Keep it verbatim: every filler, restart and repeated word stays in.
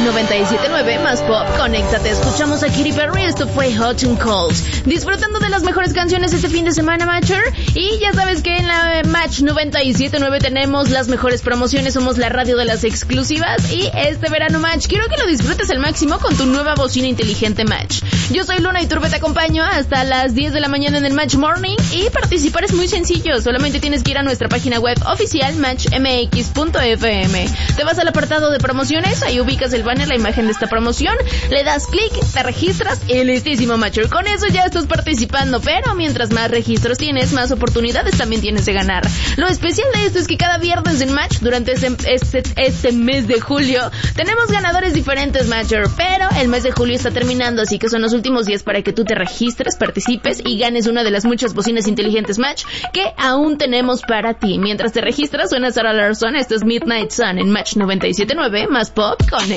noventa y siete punto nueve más pop. Conéctate, escuchamos a Katy Perry, esto fue Hot and Cold. Disfrutando de las mejores canciones este fin de semana, Matcher. Y ya sabes que en la Match noventa y siete punto nueve tenemos las mejores promociones, somos la radio de las exclusivas. Y este verano, Match, quiero que lo disfrutes al máximo con tu nueva bocina inteligente Match. Yo soy Luna y Turbe, te acompaño hasta las diez de la mañana en el Match Morning. Y participar es muy sencillo, solamente tienes que ir a nuestra página web oficial match m x punto f m. Te vas al apartado de promociones, ahí ubicas el banner, la imagen de esta promoción, le das clic, te registras y listísimo, Matcher. Con eso ya estás participando, pero mientras más registros tienes, más oportunidades también tienes de ganar. Lo especial de esto es que cada viernes en Match, durante este, este, este mes de julio, tenemos ganadores diferentes, Matcher, pero el mes de julio está terminando, así que son los últimos días para que tú te registres, participes y ganes una de las muchas bocinas inteligentes Match que aún tenemos para ti. Mientras te registras, suena Sarah Larson, esto es Midnight Sun en Match noventa y siete punto nueve más pop. Conecta.